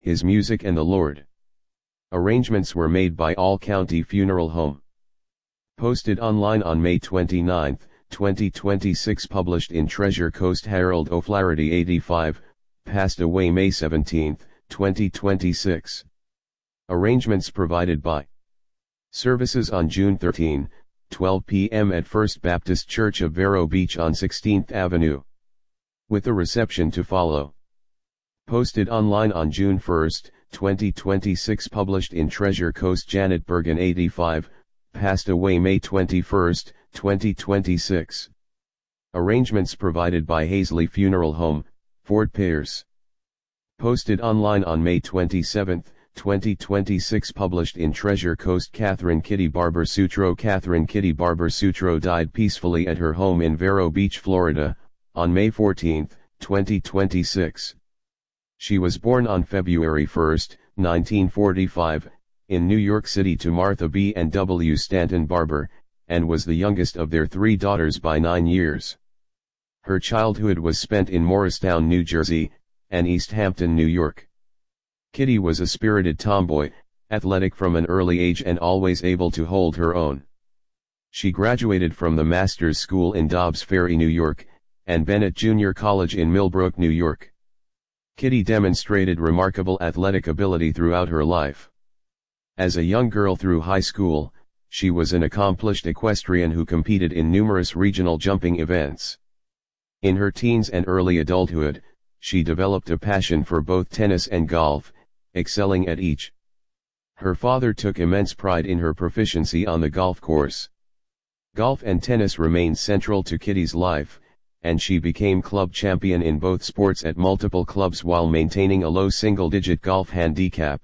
his music and the Lord. Arrangements were made by All County Funeral Home. Posted online on May 29, 2026. Published in Treasure Coast Herald. O'Flaherty 85, passed away May 17, 2026. Arrangements provided by services on June 13, 12 p.m. at First Baptist Church of Vero Beach on 16th Avenue. With a reception to follow. Posted online on June 1, 2026. Published in Treasure Coast. Janet Bergen 85, passed away May 21, 2026. Arrangements provided by Hazley Funeral Home, Fort Pierce. Posted online on May 27, 2026. Published in Treasure Coast. Catherine Kitty Barber Sutro. Catherine Kitty Barber Sutro died peacefully at her home in Vero Beach, Florida, on May 14, 2026. She was born on February 1, 1945, in New York City to Martha B. and W. Stanton Barber, and was the youngest of their 3 daughters by 9 years. Her childhood was spent in Morristown, New Jersey, and East Hampton, New York. Kitty was a spirited tomboy, athletic from an early age and always able to hold her own. She graduated from the Masters School in Dobbs Ferry, New York, and Bennett Junior College in Millbrook, New York. Kitty demonstrated remarkable athletic ability throughout her life. As a young girl through high school, she was an accomplished equestrian who competed in numerous regional jumping events. In her teens and early adulthood, she developed a passion for both tennis and golf, excelling at each. Her father took immense pride in her proficiency on the golf course. Golf and tennis remained central to Kitty's life, and she became club champion in both sports at multiple clubs while maintaining a low single-digit golf handicap.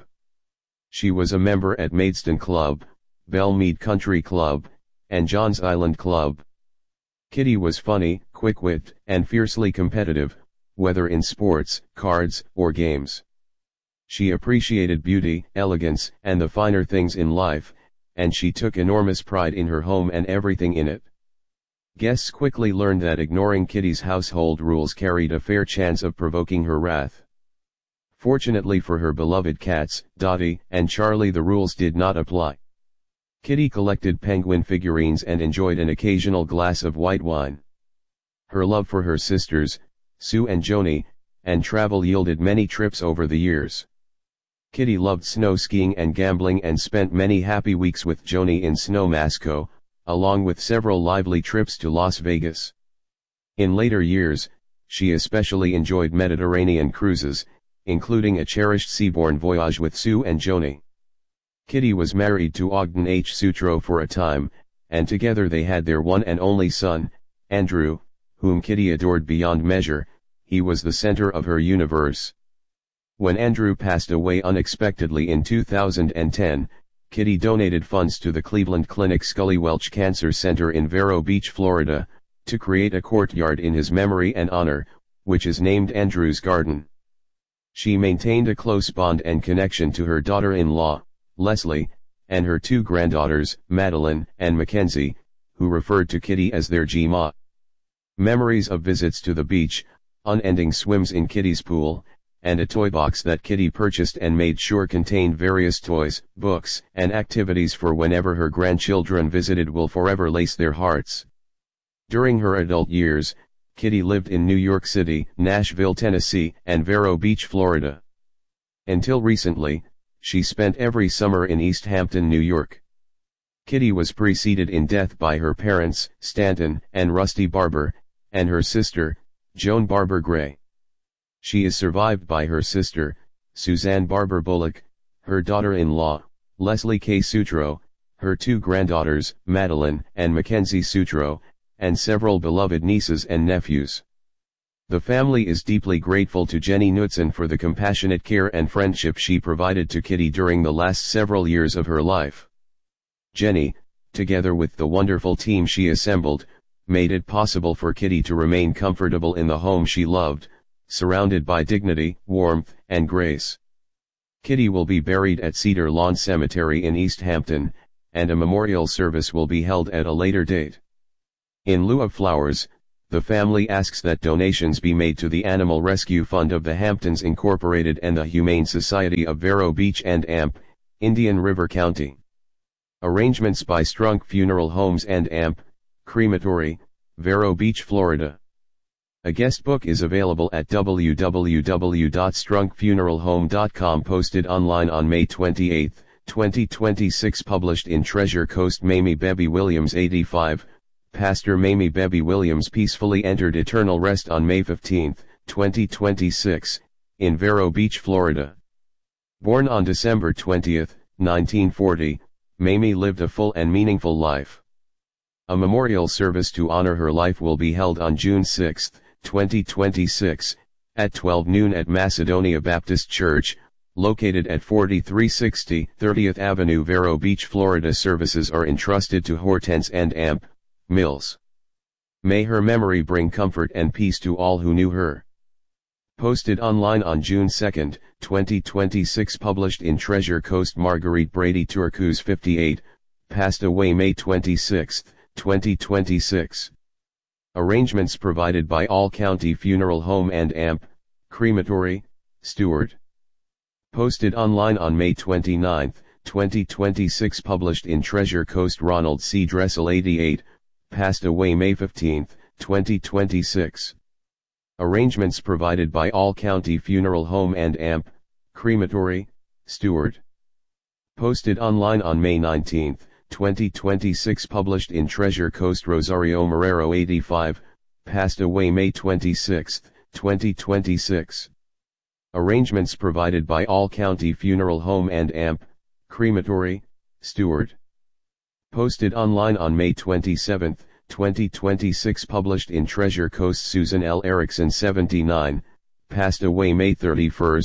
She was a member at Maidstone Club, Belmead Country Club, and Johns Island Club. Kitty was funny, quick-witted, and fiercely competitive, whether in sports, cards, or games. She appreciated beauty, elegance, and the finer things in life, and she took enormous pride in her home and everything in it. Guests quickly learned that ignoring Kitty's household rules carried a fair chance of provoking her wrath. Fortunately for her beloved cats, Dottie and Charlie, the rules did not apply. Kitty collected penguin figurines and enjoyed an occasional glass of white wine. Her love for her sisters, Sue and Joni, and travel yielded many trips over the years. Kitty loved snow skiing and gambling and spent many happy weeks with Joni in Snowmasco, along with several lively trips to Las Vegas. In later years, she especially enjoyed Mediterranean cruises, including a cherished seaborne voyage with Sue and Joni. Kitty was married to Ogden H. Sutro for a time, and together they had their one and only son, Andrew, whom Kitty adored beyond measure. He was the center of her universe. When Andrew passed away unexpectedly in 2010, Kitty donated funds to the Cleveland Clinic Scully Welch Cancer Center in Vero Beach, Florida, to create a courtyard in his memory and honor, which is named Andrew's Garden. She maintained a close bond and connection to her daughter-in-law, Leslie, and her 2 granddaughters, Madeline and Mackenzie, who referred to Kitty as their G-Ma. Memories of visits to the beach, unending swims in Kitty's pool, and a toy box that Kitty purchased and made sure contained various toys, books, and activities for whenever her grandchildren visited will forever lace their hearts. During her adult years, Kitty lived in New York City, Nashville, Tennessee, and Vero Beach, Florida. Until recently, she spent every summer in East Hampton, New York. Kitty was preceded in death by her parents, Stanton and Rusty Barber, and her sister, Joan Barber Gray. She is survived by her sister, Suzanne Barber Bullock, her daughter-in-law, Leslie K. Sutro, her 2 granddaughters, Madeline and Mackenzie Sutro, and several beloved nieces and nephews. The family is deeply grateful to Jenny Knudsen for the compassionate care and friendship she provided to Kitty during the last several years of her life. Jenny, together with the wonderful team she assembled, made it possible for Kitty to remain comfortable in the home she loved, surrounded by dignity, warmth, and grace. Kitty will be buried at Cedar Lawn Cemetery in East Hampton, and a memorial service will be held at a later date. In lieu of flowers, the family asks that donations be made to the Animal Rescue Fund of the Hamptons Incorporated and the Humane Society of Vero Beach and Amp, Indian River County. Arrangements by Strunk Funeral Homes and Amp, Crematory, Vero Beach, Florida. A guest book is available at www.strunkfuneralhome.com, posted online on May 28, 2026, published in Treasure Coast. Mamie Bebby Williams, 85, Pastor Mamie Bebby Williams peacefully entered eternal rest on May 15, 2026, in Vero Beach, Florida. Born on December 20, 1940, Mamie lived a full and meaningful life. A memorial service to honor her life will be held on June 6, 2026, at 12 noon at Macedonia Baptist Church, located at 4360 30th Avenue, Vero Beach, Florida. Services are entrusted to Hortense and Amp Mills. May her memory bring comfort and peace to all who knew her. Posted online on June 2, 2026, published in Treasure Coast. Marguerite Brady Turcos, 58, passed away May 26, 2026. Arrangements provided by All County Funeral Home and Amp, Crematory, Stewart. Posted online on May 29, 2026, published in Treasure Coast. Ronald C. Dressel, 88, passed away May 15, 2026. Arrangements provided by All County Funeral Home and Amp, Crematory, Stewart. Posted online on May 19, 2026, published in Treasure Coast. Rosario Marrero, 85, passed away May 26, 2026. Arrangements provided by All County Funeral Home and Amp, Crematory, Stewart. Posted online on May 27, 2026, published in Treasure Coast. Susan L. Erickson, 79, passed away May 31,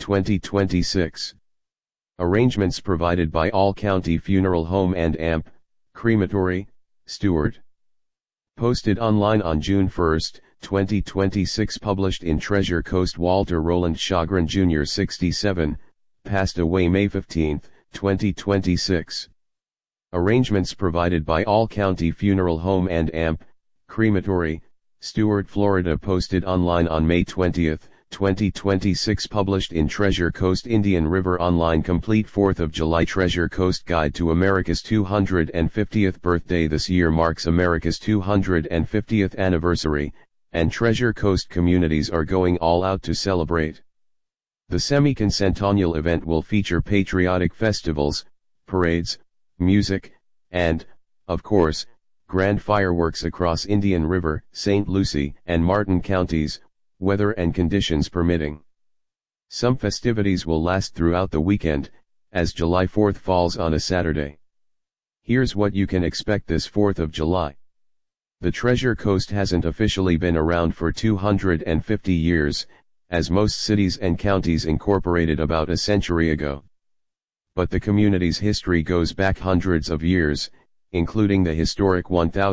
2026. Arrangements provided by All County Funeral Home and Amp, Crematory, Stewart. Posted online on June 1, 2026, published in Treasure Coast. Walter Roland Shagrin Jr., 67, passed away May 15, 2026. Arrangements provided by All County Funeral Home and Amp, Crematory, Stewart, Florida. Posted online on May 20, 2026, published in Treasure Coast. Indian River Online. Complete 4th of July Treasure Coast Guide to America's 250th birthday. This year marks America's 250th anniversary, and Treasure Coast communities are going all out to celebrate. The semi-centennial event will feature patriotic festivals, parades, music, and, of course, grand fireworks across Indian River, St. Lucie, and Martin counties, weather and conditions permitting. Some festivities will last throughout the weekend, as July 4th falls on a Saturday. Here's what you can expect this 4th of July. The Treasure Coast hasn't officially been around for 250 years, as most cities and counties incorporated about a century ago. But the community's history goes back hundreds of years, including the historic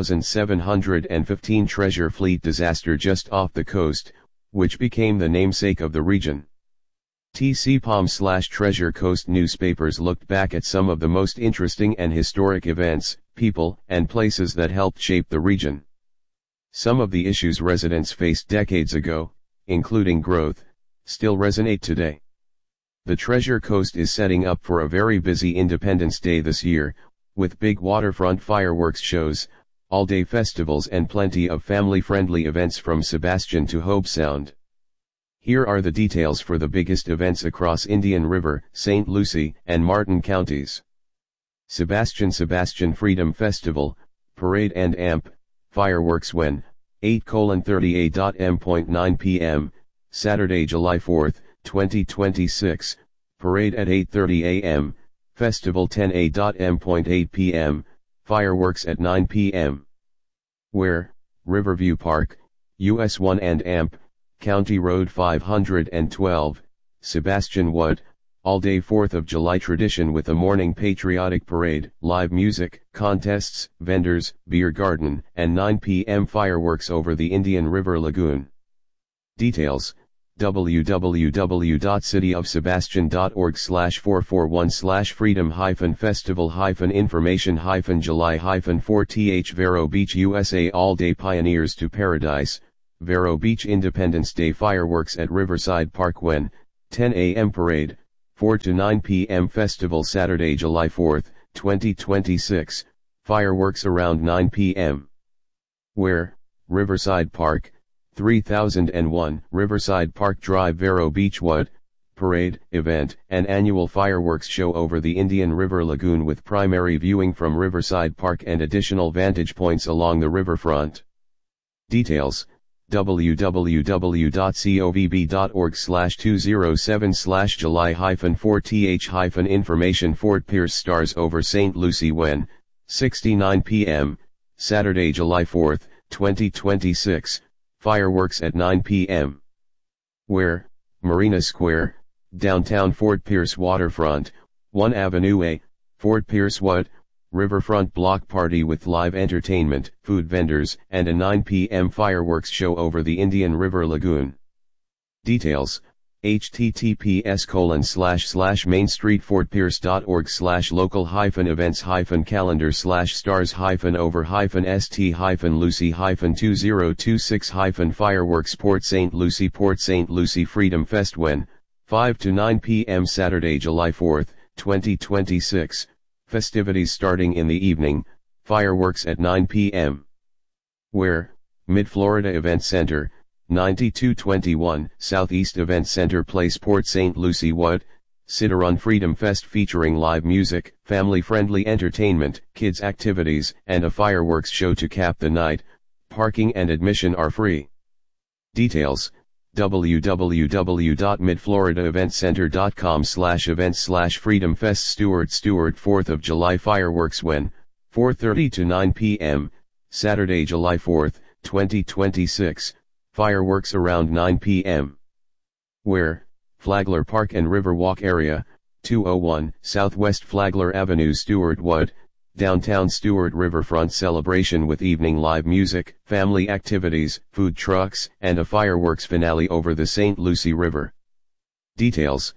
1715 Treasure Fleet disaster just off the coast, which became the namesake of the region. TCPOM/Treasure Coast newspapers looked back at some of the most interesting and historic events, people, and places that helped shape the region. Some of the issues residents faced decades ago, including growth, still resonate today. The Treasure Coast is setting up for a very busy Independence Day this year, with big waterfront fireworks shows, all-day festivals and plenty of family-friendly events from Sebastian to Hobe Sound. Here are the details for the biggest events across Indian River, St. Lucie, and Martin counties. Sebastian Freedom Festival, Parade and Amp, fireworks when, 8:30 a.m.9 p.m., Saturday, July 4th, 2026, parade at 8:30 a.m., festival 10 a.m.8 p.m., fireworks at 9 p.m. Where, Riverview Park, US 1 and Amp, County Road 512, Sebastian Wood, all-day 4th of July tradition with a morning patriotic parade, live music, contests, vendors, beer garden, and 9 p.m. fireworks over the Indian River Lagoon. Details, www.cityofsebastian.org/441/freedom-festival-information-July-4th Vero Beach USA All Day Pioneers to Paradise, Vero Beach Independence Day Fireworks at Riverside Park when, 10 a.m. Parade, 4 to 9 p.m. Festival Saturday, July 4th, 2026, Fireworks around 9 p.m. Where, Riverside Park, 3001 Riverside Park Drive Vero Beach What? Parade, event, and annual fireworks show over the Indian River Lagoon with primary viewing from Riverside Park and additional vantage points along the riverfront. Details, www.covb.org/207/July-4th-information Fort Pierce Stars over St. Lucie when, 6:09 p.m., Saturday, July 4th, 2026, fireworks at 9 p.m. Where, Marina Square, downtown Fort Pierce Waterfront, 1 Avenue A, Fort Pierce What? Riverfront block party with live entertainment, food vendors, and a 9 p.m. fireworks show over the Indian River Lagoon. Details, https://mainstreetfortpierce.org/local-events-hyphen-calendar/stars-over-st-lucie-2026 Port St. Lucie Freedom Fest when, 5 to 9 p.m. Saturday, July 4th, 2026. Festivities starting in the evening, fireworks at 9 p.m. Where, Mid-Florida Event Center, 9221 Southeast Event Center Place Port St. Lucie What? Citerun Freedom Fest featuring live music, family-friendly entertainment, kids activities, and a fireworks show to cap the night. Parking and admission are free. Details, www.midfloridaeventcenter.com/events/Freedom Fest Stuart 4th of July fireworks when, 4:30 to 9 p.m., Saturday, July 4th, 2026, fireworks around 9 p.m. Where, Flagler Park and Riverwalk area, 201 Southwest Flagler Avenue Stuart What? Downtown Stuart Riverfront celebration with evening live music, family activities, food trucks, and a fireworks finale over the St. Lucie River. Details,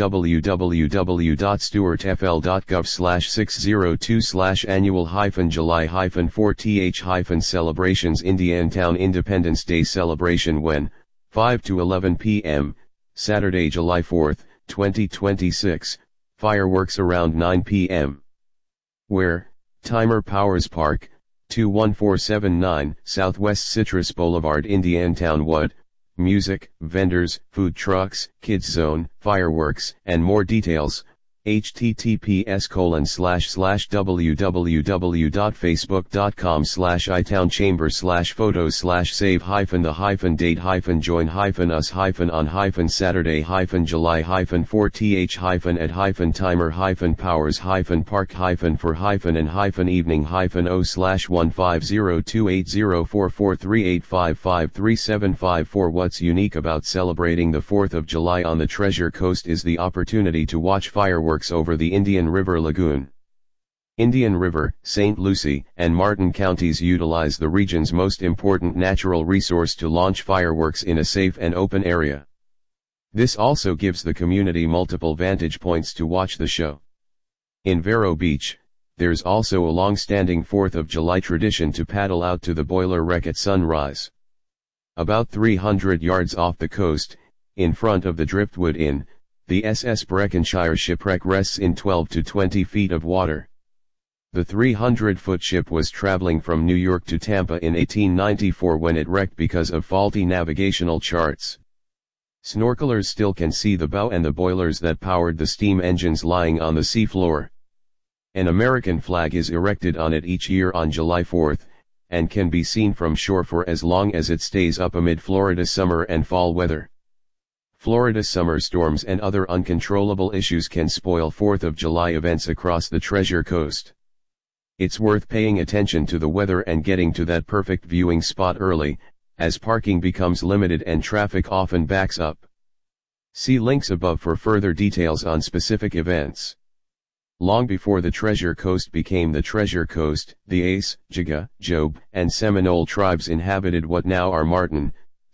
www.stuartfl.gov/602/annual-July-4th-celebrations Indiantown Independence Day celebration when, 5 to 11 p.m., Saturday, July 4th, 2026, fireworks around 9 p.m. Where, Timer Powers Park, 21479 Southwest Citrus Boulevard Indiantown What? Music, vendors, food trucks, kids zone, fireworks, and more details, https://www.facebook.com/itownchambers/photos/save-the-for-and-for-hyphen-the-hyphen-date-time-for-hyphen-on-hyphen-Saturday-July-4th 2025 for what's unique about celebrating the 4th of July on the Treasure Coast over the Indian River Lagoon. Indian River, St. Lucie, and Martin counties utilize the region's most important natural resource to launch fireworks in a safe and open area. This also gives the community multiple vantage points to watch the show. In Vero Beach, there's also a long-standing 4th of July tradition to paddle out to the Boiler Wreck at sunrise. About 300 yards off the coast, in front of the Driftwood Inn, the SS Breckenshire shipwreck rests in 12 to 20 feet of water. The 300-foot ship was traveling from New York to Tampa in 1894 when it wrecked because of faulty navigational charts. Snorkelers still can see the bow and the boilers that powered the steam engines lying on the seafloor. An American flag is erected on it each year on July 4th, and can be seen from shore for as long as it stays up amid Florida summer and fall weather. Florida summer storms and other uncontrollable issues can spoil 4th of July events across the Treasure Coast. It's worth paying attention to the weather and getting to that perfect viewing spot early, as parking becomes limited and traffic often backs up. See links above for further details on specific events. Long before the Treasure Coast became the Treasure Coast, the Ace, Jaga, Job, and Seminole tribes inhabited what now are Martin,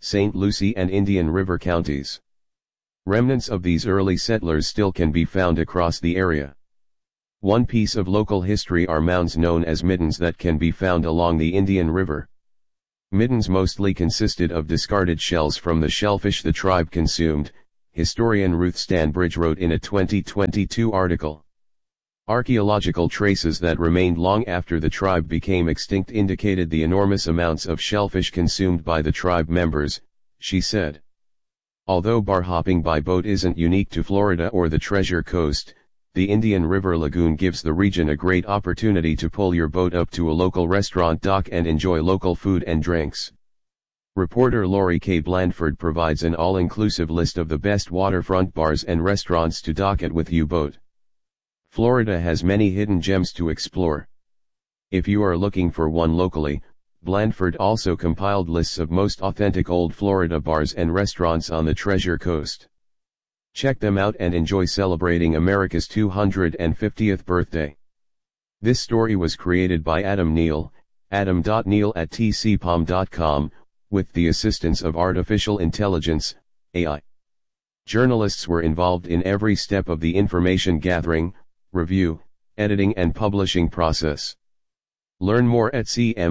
St. Lucie and Indian River counties. Remnants of these early settlers still can be found across the area. One piece of local history are mounds known as middens that can be found along the Indian River. Middens mostly consisted of discarded shells from the shellfish the tribe consumed, historian Ruth Stanbridge wrote in a 2022 article. Archaeological traces that remained long after the tribe became extinct indicated the enormous amounts of shellfish consumed by the tribe members, she said. Although bar hopping by boat isn't unique to Florida or the Treasure Coast, the Indian River Lagoon gives the region a great opportunity to pull your boat up to a local restaurant dock and enjoy local food and drinks. Reporter Lori K. Blandford provides an all-inclusive list of the best waterfront bars and restaurants to dock at with U-Boat. Florida has many hidden gems to explore. If you are looking for one locally, Blandford also compiled lists of most authentic old Florida bars and restaurants on the Treasure Coast. Check them out and enjoy celebrating America's 250th birthday. This story was created by Adam Neal, adam.neal@tcpom.com, with the assistance of artificial intelligence, AI. Journalists were involved in every step of the information gathering, review, editing and publishing process. Learn more at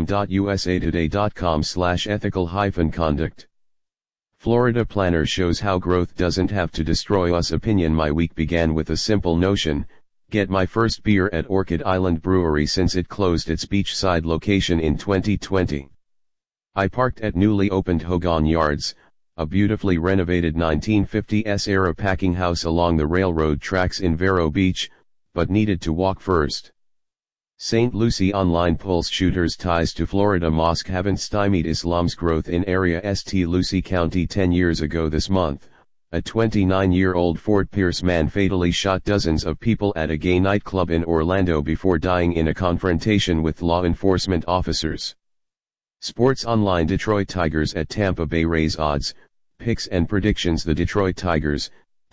cm.usatoday.com/ethical-conduct. Florida Planner shows how growth doesn't have to destroy us. Opinion. My week began with a simple notion: get my first beer at Orchid Island Brewery since it closed its beachside location in 2020. I parked at newly opened Hogan Yards, a beautifully renovated 1950s-era packing house along the railroad tracks in Vero Beach, but needed to walk first. St. Lucie online polls shooters' ties to Florida mosque haven't stymied Islam's growth in area. St. Lucie County. 10 years ago this month, a 29-year-old Fort Pierce man fatally shot dozens of people at a gay nightclub in Orlando before dying in a confrontation with law enforcement officers. Sports online. Detroit Tigers at Tampa Bay Rays. Odds, picks and predictions. The Detroit Tigers,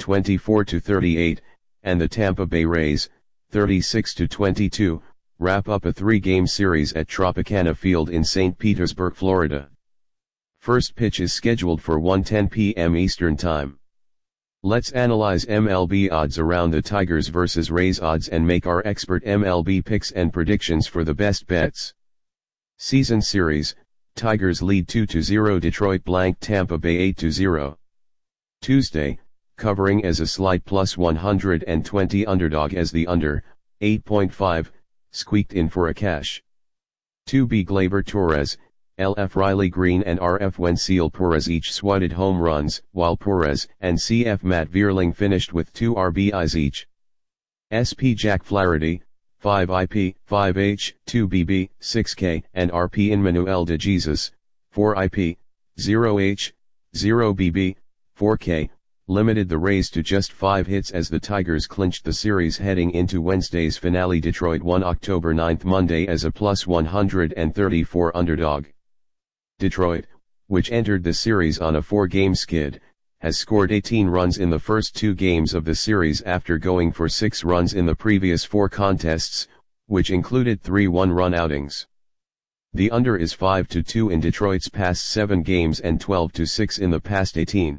24-38, and the Tampa Bay Rays, 36-22, wrap up a 3-game series at Tropicana Field in St. Petersburg, Florida. First pitch is scheduled for 1:10 p.m. Eastern Time. Let's analyze MLB odds around the Tigers vs. Rays odds and make our expert MLB picks and predictions for the best bets. Season series, Tigers lead 2-0 Detroit blank Tampa Bay 8-0. Tuesday, covering as a slight plus 120 underdog as the under, 8.5, squeaked in for a cash. 2B Gleyber Torres, LF Riley Green and RF Wenceel Perez each swatted home runs, while Perez and CF Matt Vierling finished with 2 RBIs each. SP Jack Flaherty, 5 IP, 5H, 2 BB, 6K, and RP Emmanuel de Jesus, 4 IP, 0H, 0 BB, 4K, limited the Rays to just 5 hits as the Tigers clinched the series heading into Wednesday's finale. Detroit won October 9 Monday as a plus 134 underdog. Detroit, which entered the series on a 4-game skid, has scored 18 runs in the first 2 games of the series after going for 6 runs in the previous 4 contests, which included 3 one-run outings. The under is 5-2 in Detroit's past 7 games and 12-6 in the past 18.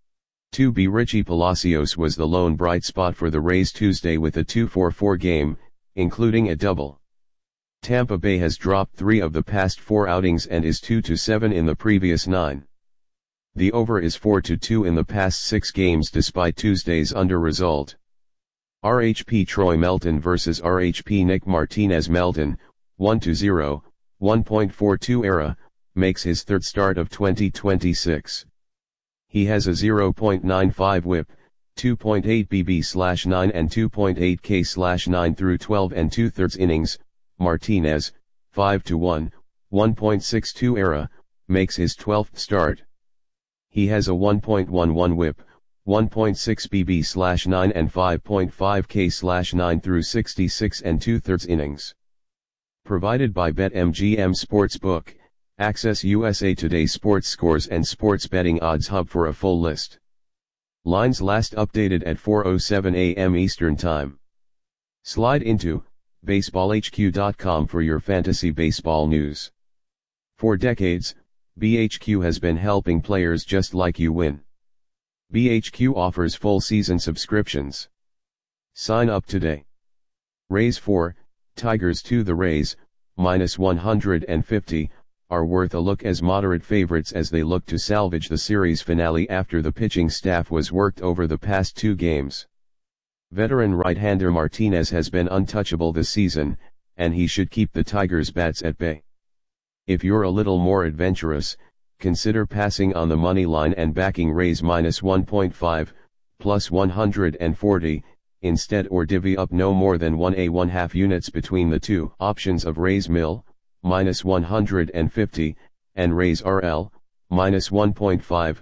2B Richie Palacios was the lone bright spot for the Rays Tuesday with a 2-for-4 game, including a double. Tampa Bay has dropped 3 of the past 4 outings and is 2-7 in the previous 9. The over is 4-2 in the past 6 games despite Tuesday's under result. RHP Troy Melton vs. RHP Nick Martinez. Melton, 1-0, 1.42 ERA, makes his 3rd start of 2026. He has a 0.95 whip, 2.8 BB/9 and 2.8 K/9 through 12 and 2/3 innings. Martinez, 5-1, 1.62 ERA, makes his 12th start. He has a 1.11 whip, 1.6 BB/9 and 5.5 K/9 through 66 and 2/3 innings. Provided by BetMGM Sportsbook. Access USA Today sports scores and sports betting odds hub for a full list. Lines last updated at 4:07 a.m. Eastern Time. Slide into baseballhq.com for your fantasy baseball news. For decades, BHQ has been helping players just like you win. BHQ offers full season subscriptions. Sign up today. Rays 4, Tigers 2. The Rays, -150, are worth a look as moderate favorites as they look to salvage the series finale after the pitching staff was worked over the past 2 games. Veteran right-hander Martinez has been untouchable this season, and he should keep the Tigers' bats at bay. If you're a little more adventurous, consider passing on the money line and backing Rays -1.5, +140, instead, or divvy up no more than 1/2 units between the two options of Rays Mill, -150, and Rays RL, -1.5,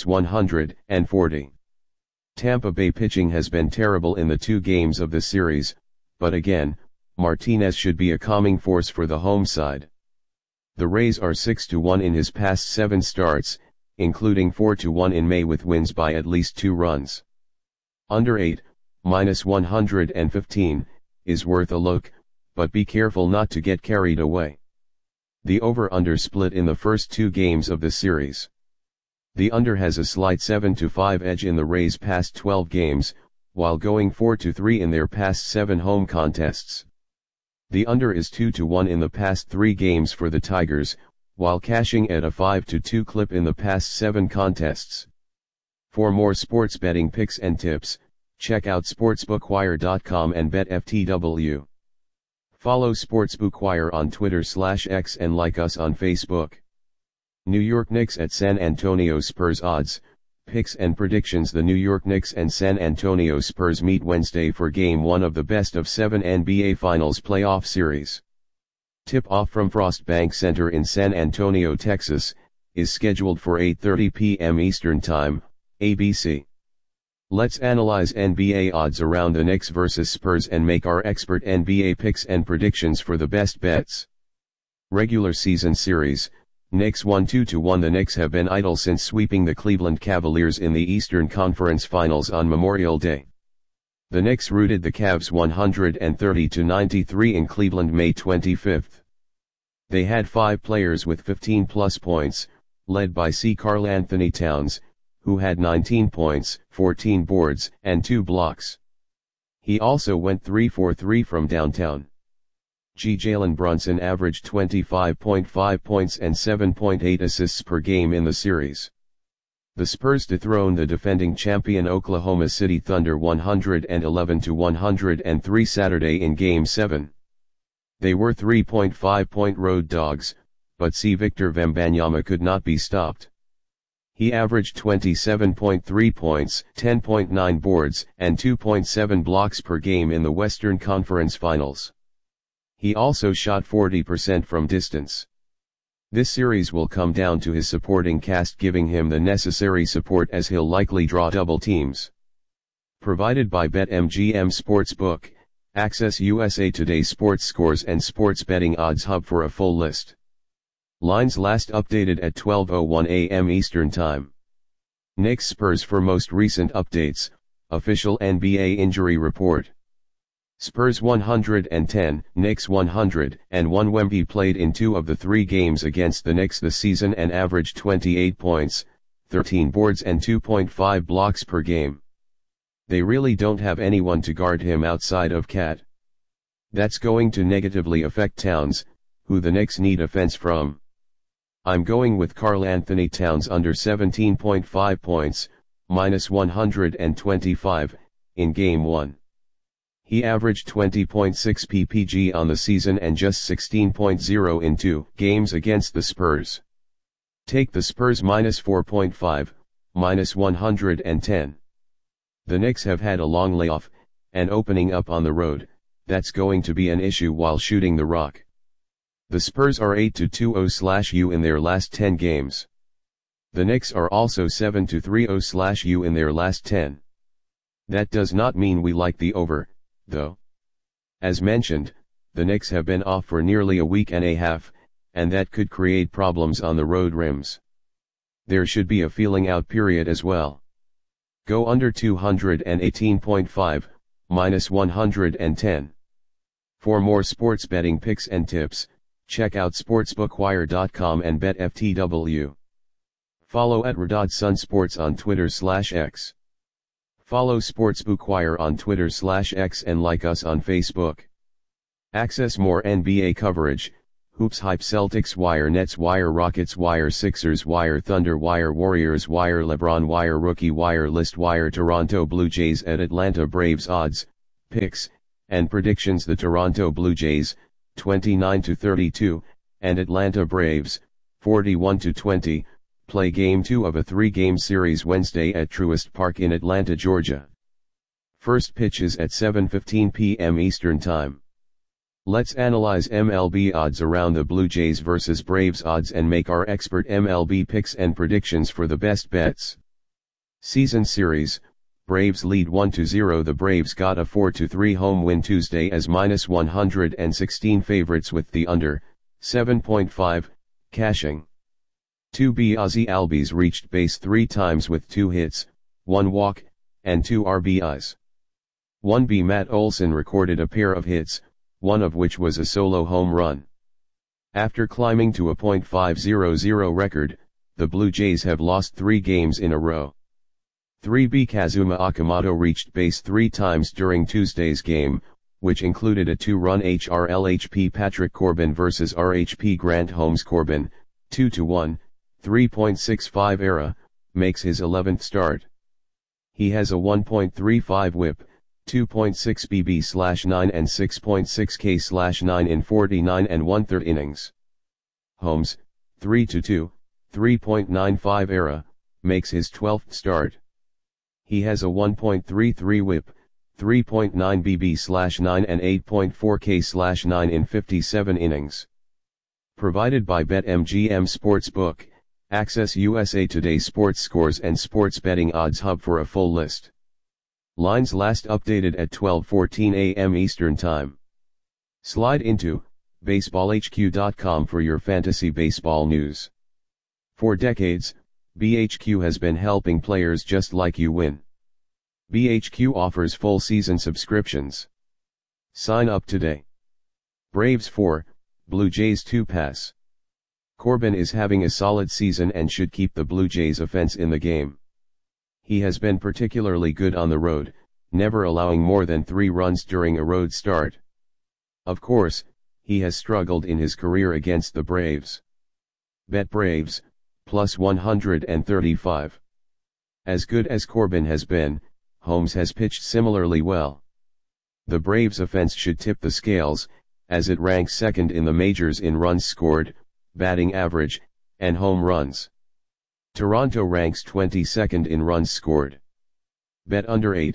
+140. Tampa Bay pitching has been terrible in the 2 games of the series, but again, Martinez should be a calming force for the home side. The Rays are 6-1 in his past 7 starts, including 4-1 in May with wins by at least 2 runs. Under 8, -115, is worth a look, but be careful not to get carried away. The over-under split in the first 2 games of the series. The under has a slight 7-5 edge in the Rays' past 12 games, while going 4-3 in their past 7 home contests. The under is 2-1 in the past 3 games for the Tigers, while cashing at a 5-2 clip in the past 7 contests. For more sports betting picks and tips, check out sportsbookwire.com and BetFTW. Follow Sportsbookwire on Twitter/X and like us on Facebook. New York Knicks at San Antonio Spurs. Odds, picks and predictions. The New York Knicks and San Antonio Spurs meet Wednesday for Game 1 of the best-of-7 NBA Finals playoff series. Tip-off from Frost Bank Center in San Antonio, Texas, is scheduled for 8:30 p.m. Eastern Time, ABC. Let's analyze NBA odds around the Knicks vs Spurs and make our expert NBA picks and predictions for the best bets. Regular season series, Knicks 1-2-1. The Knicks have been idle since sweeping the Cleveland Cavaliers in the Eastern Conference Finals on Memorial Day. The Knicks routed the Cavs 130-93 in Cleveland May 25. They had 5 players with 15-plus points, led by Karl-Anthony Towns, who had 19 points, 14 boards, and 2 blocks. He also went 3-for-3 from downtown. Jalen Brunson averaged 25.5 points and 7.8 assists per game in the series. The Spurs dethroned the defending champion Oklahoma City Thunder 111-103 Saturday in Game 7. They were 3.5-point road dogs, but Victor Wembanyama could not be stopped. He averaged 27.3 points, 10.9 boards, and 2.7 blocks per game in the Western Conference Finals. He also shot 40% from distance. This series will come down to his supporting cast giving him the necessary support, as he'll likely draw double teams. Provided by BetMGM Sportsbook, access USA Today sports scores and sports betting odds hub for a full list. Lines last updated at 12:01 a.m. Eastern Time. Knicks Spurs for most recent updates, official NBA injury report. Spurs 110, Knicks 101. Wemby played in 2 of the 3 games against the Knicks this season and averaged 28 points, 13 boards and 2.5 blocks per game. They really don't have anyone to guard him outside of Cat. That's going to negatively affect Towns, who the Knicks need offense from. I'm going with Karl-Anthony Towns under 17.5 points, -125, in Game 1. He averaged 20.6 ppg on the season and just 16.0 in 2 games against the Spurs. Take the Spurs -4.5, -110. The Knicks have had a long layoff, and opening up on the road, that's going to be an issue while shooting the rock. The Spurs are 8-2-0/U in their last 10 games. The Knicks are also 7-3-0/U in their last 10. That does not mean we like the over, though. As mentioned, the Knicks have been off for nearly a week and a half, and that could create problems on the road rims. There should be a feeling out period as well. Go under 218.5, -110. For more sports betting picks and tips, Check out sportsbookwire.com and BetFTW. Follow at Radad Sun Sports on Twitter/X. Follow Sportsbookwire on Twitter/X and like us on Facebook. Access more NBA coverage: Hoops Hype, Celtics Wire, Nets Wire, Rockets Wire, Sixers Wire, Thunder Wire, Warriors Wire, LeBron Wire, Rookie Wire, List Wire, Toronto Blue Jays at Atlanta Braves odds, picks, and predictions. The Toronto Blue Jays, 29-32, and Atlanta Braves, 41-20, play Game 2 of a 3-game series Wednesday at Truist Park in Atlanta, Georgia. First pitch is at 7:15 p.m. Eastern Time. Let's analyze MLB odds around the Blue Jays vs Braves odds and make our expert MLB picks and predictions for the best bets. Season Series, Braves lead 1-0. The Braves got a 4-3 home win Tuesday as -116 favorites with the under, 7.5, cashing. 2B Ozzie Albies reached base 3 times with 2 hits, 1 walk, and 2 RBIs. 1B Matt Olson recorded a pair of hits, one of which was a solo home run. After climbing to a .500 record, the Blue Jays have lost 3 games in a row. 3B Kazuma Okamoto reached base 3 times during Tuesday's game, which included a 2-run HRLHP Patrick Corbin vs RHP Grant Holmes. Corbin, 2-1, 3.65 ERA, makes his 11th start. He has a 1.35 whip, 2.6 BB/9 and 6.6 K/9 in 49 1/3 innings. Holmes, 3-2, 3.95 ERA, makes his 12th start. He has a 1.33 whip, 3.9 BB/9 and 8.4 K/9 in 57 innings. Provided by BetMGM Sportsbook, access USA Today sports scores and sports betting odds hub for a full list. Lines last updated at 12:14 a.m. Eastern Time. Slide into baseballhq.com for your fantasy baseball news. For decades, BHQ has been helping players just like you win. BHQ offers full season subscriptions. Sign up today. Braves 4, Blue Jays 2 pass. Corbin is having a solid season and should keep the Blue Jays offense in the game. He has been particularly good on the road, never allowing more than 3 runs during a road start. Of course, he has struggled in his career against the Braves. Bet Braves, plus 135. As good as Corbin has been, Holmes has pitched similarly well. The Braves offense should tip the scales, as it ranks second in the majors in runs scored, batting average, and home runs. Toronto ranks 22nd in runs scored. Bet under 8,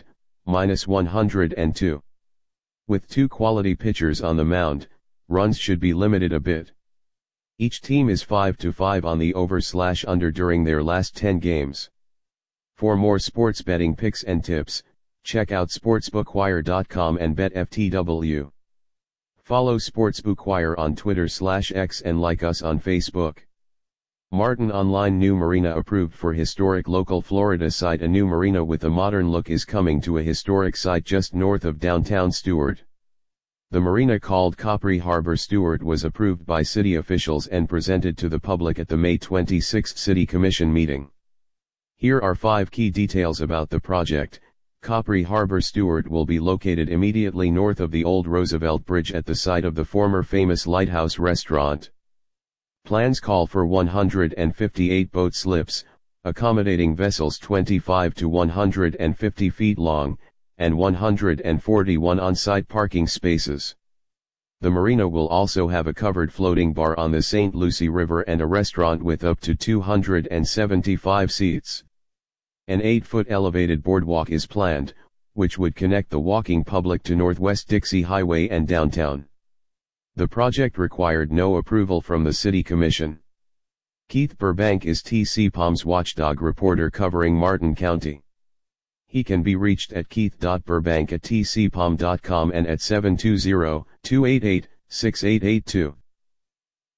-102. With 2 quality pitchers on the mound, runs should be limited a bit. Each team is 5-5 on the over/under during their last 10 games. For more sports betting picks and tips, check out sportsbookwire.com and BetFTW. Follow Sportsbookwire on Twitter/X and like us on Facebook. Martin Online new marina approved for historic local Florida site. A new marina with a modern look is coming to a historic site just north of downtown Stuart. The marina, called Capri Harbor Stuart, was approved by city officials and presented to the public at the May 26 City Commission meeting. Here are 5 key details about the project. Capri Harbor Stuart will be located immediately north of the old Roosevelt Bridge at the site of the former famous Lighthouse Restaurant. Plans call for 158 boat slips, accommodating vessels 25 to 150 feet long, and 141 on-site parking spaces. The marina will also have a covered floating bar on the St. Lucie River and a restaurant with up to 275 seats. An 8-foot elevated boardwalk is planned, which would connect the walking public to Northwest Dixie Highway and downtown. The project required no approval from the City Commission. Keith Burbank is TCPOM's watchdog reporter covering Martin County. He can be reached at keith.burbank@tcpom.com and at 720-288-6882.